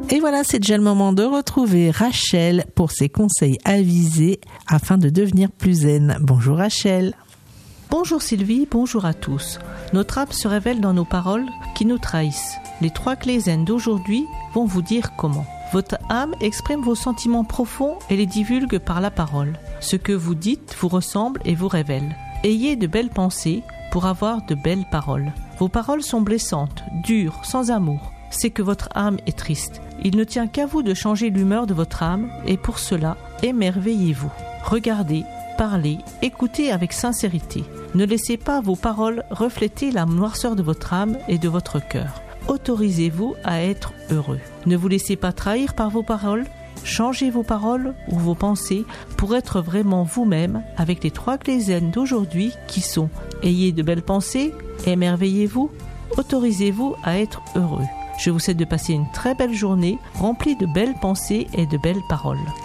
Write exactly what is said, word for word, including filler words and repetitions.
Et voilà, c'est déjà le moment de retrouver Rachel pour ses conseils avisés afin de devenir plus zen. Bonjour Rachel. Bonjour Sylvie, bonjour à tous. Notre âme se révèle dans nos paroles qui nous trahissent. Les trois clés zen d'aujourd'hui vont vous dire comment. Votre âme exprime vos sentiments profonds et les divulgue par la parole. Ce que vous dites vous ressemble et vous révèle. Ayez de belles pensées pour avoir de belles paroles. Vos paroles sont blessantes, dures, sans amour. C'est que votre âme est triste. Il ne tient qu'à vous de changer l'humeur de votre âme et pour cela, émerveillez-vous. Regardez, parlez, écoutez avec sincérité. Ne laissez pas vos paroles refléter la noirceur de votre âme et de votre cœur. Autorisez-vous à être heureux. Ne vous laissez pas trahir par vos paroles. Changez vos paroles ou vos pensées pour être vraiment vous-même avec les trois clés zen d'aujourd'hui qui sont ayez de belles pensées, émerveillez-vous, autorisez-vous à être heureux. Je vous souhaite de passer une très belle journée remplie de belles pensées et de belles paroles.